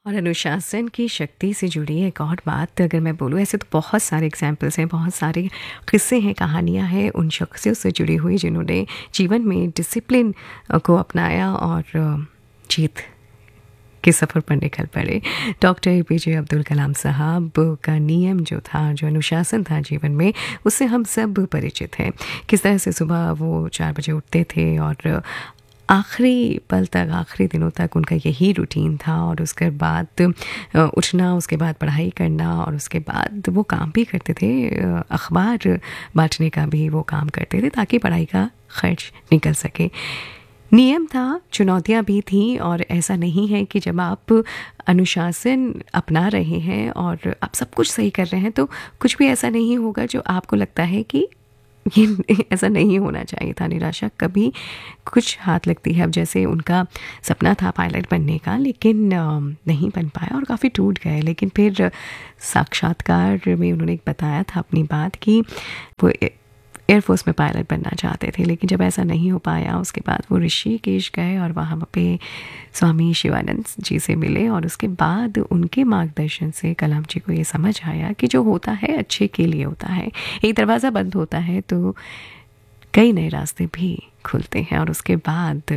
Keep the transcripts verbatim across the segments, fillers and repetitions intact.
और अनुशासन की शक्ति से जुड़ी एक और बात अगर मैं बोलूँ, ऐसे तो बहुत सारे एग्जाम्पल्स हैं, बहुत सारे किस्से हैं, कहानियाँ हैं उन शख्सियों से जुड़ी हुई जिन्होंने जीवन में डिसिप्लिन को अपनाया और जीत के सफ़र पर निकल पड़े। डॉक्टर ए पी जे अब्दुल कलाम साहब का नियम जो था, जो अनुशासन था जीवन में, उससे हम सब परिचित हैं। किस तरह से सुबह वो चार बजे उठते थे और आखिरी पल तक, आखिरी दिनों तक उनका यही रूटीन था। और उसके बाद उठना, उसके बाद पढ़ाई करना और उसके बाद वो काम भी करते थे, अखबार बांटने का भी वो काम करते थे ताकि पढ़ाई का खर्च निकल सके। नियम था, चुनौतियाँ भी थीं। और ऐसा नहीं है कि जब आप अनुशासन अपना रहे हैं और आप सब कुछ सही कर रहे हैं तो कुछ भी ऐसा नहीं होगा जो आपको लगता है कि ये ऐसा नहीं होना चाहिए था। निराशा कभी कुछ हाथ लगती है। अब जैसे उनका सपना था पायलट बनने का, लेकिन नहीं बन पाया और काफ़ी टूट गए। लेकिन फिर साक्षात्कार में उन्होंने बताया था अपनी बात कि वो एयरफोर्स में पायलट बनना चाहते थे, लेकिन जब ऐसा नहीं हो पाया उसके बाद वो ऋषिकेश गए और वहाँ पे स्वामी शिवानंद जी से मिले। और उसके बाद उनके मार्गदर्शन से कलाम जी को ये समझ आया कि जो होता है अच्छे के लिए होता है। एक दरवाज़ा बंद होता है तो कई नए रास्ते भी खुलते हैं। और उसके बाद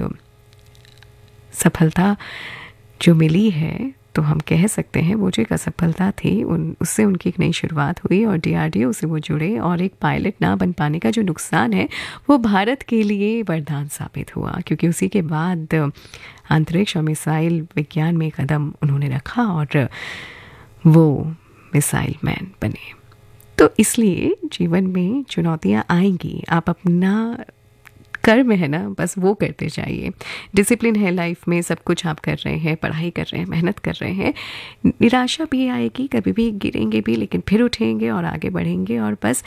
सफलता जो मिली है तो हम कह सकते हैं वो जो एक असफलता थी, उन उससे उनकी एक नई शुरुआत हुई और डी आर डी ओ से वो जुड़े। और एक पायलट ना बन पाने का जो नुकसान है वो भारत के लिए वरदान साबित हुआ, क्योंकि उसी के बाद अंतरिक्ष और मिसाइल विज्ञान में कदम उन्होंने रखा और वो मिसाइल मैन बने। तो इसलिए जीवन में चुनौतियाँ आएंगी, आप अपना कर्म है ना, बस वो करते जाइए। डिसिप्लिन है लाइफ में, सब कुछ आप कर रहे हैं, पढ़ाई कर रहे हैं, मेहनत कर रहे हैं। निराशा भी आएगी, कभी भी गिरेंगे भी, लेकिन फिर उठेंगे और आगे बढ़ेंगे। और बस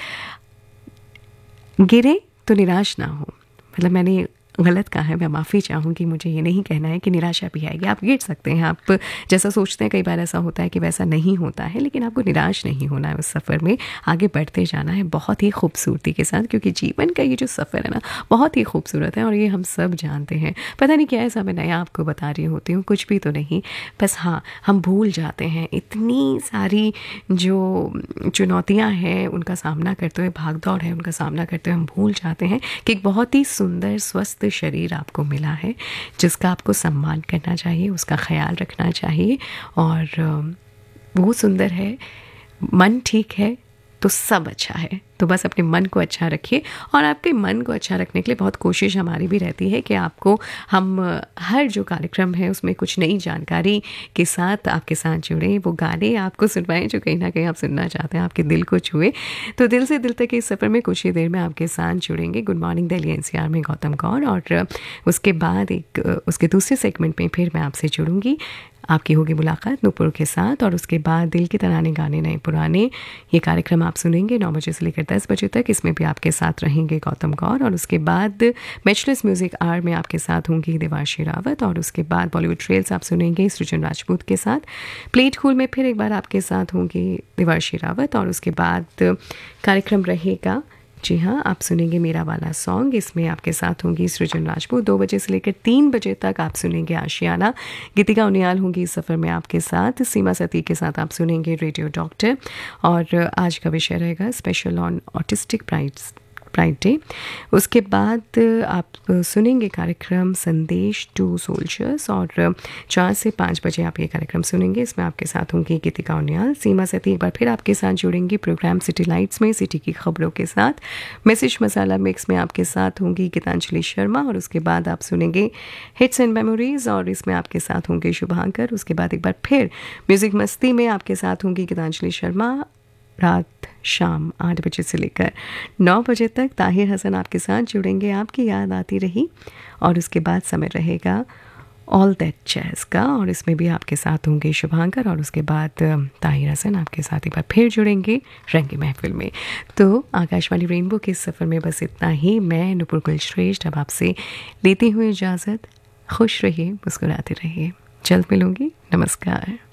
गिरे तो निराश ना हो। मतलब मैंने गलत कहा है, मैं माफ़ी चाहूँगी। मुझे ये नहीं कहना है कि निराशा भी आएगी। आप गिर सकते हैं, आप जैसा सोचते हैं कई बार ऐसा होता है कि वैसा नहीं होता है, लेकिन आपको निराश नहीं होना है। उस सफ़र में आगे बढ़ते जाना है बहुत ही खूबसूरती के साथ, क्योंकि जीवन का ये जो सफ़र है ना बहुत ही खूबसूरत है और ये हम सब जानते हैं। पता नहीं क्या ऐसा मैं नया आपको बता रही होती हूँ, कुछ भी तो नहीं। बस हाँ, हम भूल जाते हैं इतनी सारी जो चुनौतियाँ हैं उनका सामना करते हुए, भाग दौड़ है उनका सामना करते हुए हम भूल जाते हैं कि एक बहुत ही सुंदर स्वस्थ शरीर आपको मिला है जिसका आपको सम्मान करना चाहिए, उसका ख्याल रखना चाहिए। और वो सुंदर है, मन ठीक है तो सब अच्छा है। तो बस अपने मन को अच्छा रखिए। और आपके मन को अच्छा रखने के लिए बहुत कोशिश हमारी भी रहती है कि आपको हम हर जो कार्यक्रम है उसमें कुछ नई जानकारी के साथ आपके साथ जुड़ें, वो गाने आपको सुनवाएं जो कहीं ना कहीं आप सुनना चाहते हैं, आपके दिल को छुए। तो दिल से दिल तक इस सफ़र में कुछ ही देर में आपके साथ जुड़ेंगे good morning Delhi N C R में गौतम गौर। और उसके बाद एक उसके दूसरे सेगमेंट में फिर मैं आपसे जुड़ूंगी, आपकी होगी मुलाकात नूपुर के साथ। और उसके बाद दिल के तराने गाने नए पुराने, ये कार्यक्रम आप सुनेंगे नौ बजे से लेकर दस बजे तक। इसमें भी आपके साथ रहेंगे गौतम गौर। और उसके बाद मैचलेस म्यूज़िक आर में आपके साथ होंगी देवाशी रावत। और उसके बाद बॉलीवुड ट्रेल्स आप सुनेंगे सृजन राजपूत के साथ। प्लेट कूल में फिर एक बार आपके साथ होंगी देवाशी रावत। और उसके बाद कार्यक्रम रहेगा, जी हाँ, आप सुनेंगे मेरा वाला सॉन्ग। इसमें आपके साथ होंगी सृजन राजपूत। दो बजे से लेकर तीन बजे तक आप सुनेंगे आशियाना। गीतिका उनियाल होंगी इस सफ़र में आपके साथ। सीमा सती के साथ आप सुनेंगे रेडियो डॉक्टर। और आज का विषय रहेगा special on autistic prides pride day. उसके बाद आप सुनेंगे कार्यक्रम संदेश टू सोल्जर्स। और चार से पाँच बजे आप ये कार्यक्रम सुनेंगे। इसमें आपके साथ होंगी गीतिका उनियाल। सीमा सती एक बार फिर आपके साथ जुड़ेंगी प्रोग्राम सिटी लाइट्स में सिटी की खबरों के साथ। मैसेज मसाला मिक्स में आपके साथ होंगी गीतांजलि शर्मा। और उसके बाद आप सुनेंगे हिट्स एंड मेमोरीज और इसमें आपके साथ होंगे शुभांकर। उसके बाद एक बार फिर म्यूज़िक मस्ती में आपके साथ होंगी गीतांजलि शर्मा। रात शाम आठ बजे से लेकर नौ बजे तक ताहिर हसन आपके साथ जुड़ेंगे, आपकी याद आती रही। और उसके बाद समय रहेगा ऑल दैट जैज़ का। और इसमें भी आपके साथ होंगे शुभांकर। और उसके बाद ताहिर हसन आपके साथ एक बार फिर जुड़ेंगे रंगे महफिल में। तो आकाशवाणी रेनबो के सफ़र में बस इतना ही। मैं नुपुर कुलश्रेष्ठ अब आपसे लेती हुई इजाज़त। खुश रहिए, मुस्कुराते रहिए। जल्द मिलूंगी। नमस्कार।